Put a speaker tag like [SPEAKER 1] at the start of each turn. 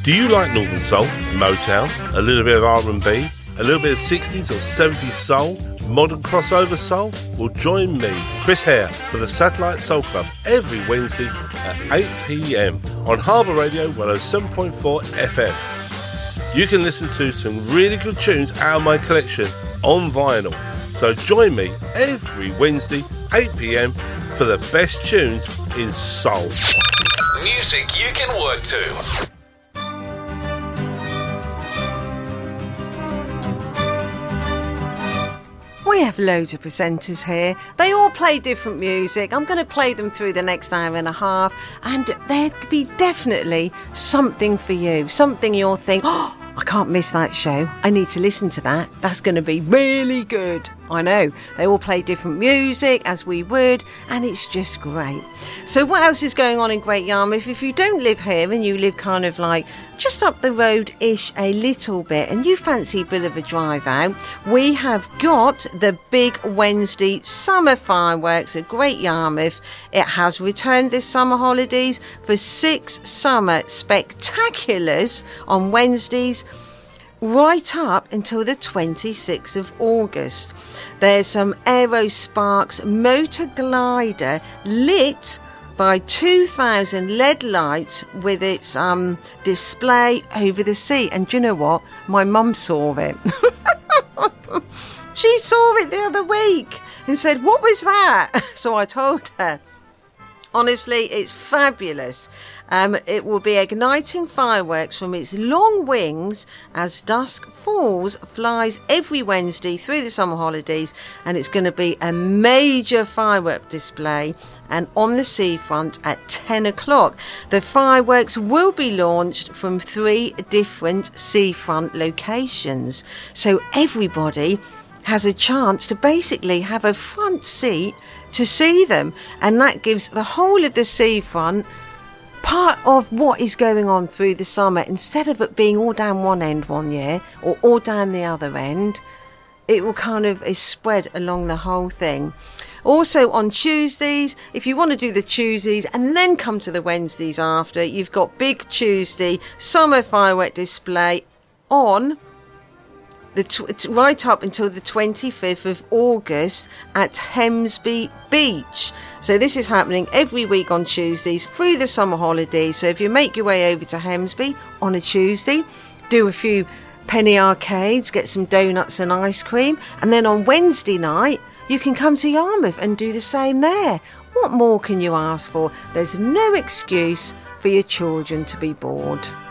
[SPEAKER 1] Do you like Northern Soul, Motown, a little bit of R&B, a little bit of 60s or 70s soul, modern crossover soul? Well, join me, Chris Hare, for the Satellite Soul Club every Wednesday at 8 p.m. on Harbour Radio 107.4 FM. You can listen to some really good tunes out of my collection on vinyl. So join me every Wednesday, 8 p.m. for the best tunes in soul.
[SPEAKER 2] Music you can work to.
[SPEAKER 3] We have loads of presenters here. They all play different music. I'm going to play them through the next hour and a half, and there'll be definitely something for you, something you'll think, oh, I can't miss that show. I need to listen to that. That's going to be really good. I know. They all play different music, as we would, and it's just great. So what else is going on in Great Yarmouth? If you don't live here and you live kind of like just up the road-ish a little bit and you fancy a bit of a drive out, we have got the big Wednesday summer fireworks at Great Yarmouth. It has returned this summer holidays for 6 summer spectaculars on Wednesdays, right up until the 26th of August. There's some Aero Sparks motor glider lit by 2,000 LED lights with its display over the sea. And do you know what? My mum saw it. She saw it the other week and said, what was that? So I told her. Honestly, it's fabulous. It will be igniting fireworks from its long wings as dusk falls, flies every Wednesday through the summer holidays, and it's going to be a major firework display and on the seafront at 10 o'clock. The fireworks will be launched from 3 different seafront locations, so everybody has a chance to basically have a front seat to see them, and that gives the whole of the seafront part of what is going on through the summer. Instead of it being all down one end one year or all down the other end, it will kind of is spread along the whole thing. Also on Tuesdays, if you want to do the Tuesdays and then come to the Wednesdays after, you've got Big Tuesday summer firework display on right up until the 25th of August at Hemsby Beach. So this is happening every week on Tuesdays through the summer holidays. So if you make your way over to Hemsby on a Tuesday, do a few penny arcades, get some donuts and ice cream, and then on Wednesday night you can come to Yarmouth and do the same there. What more can you ask for? There's no excuse for your children to be bored.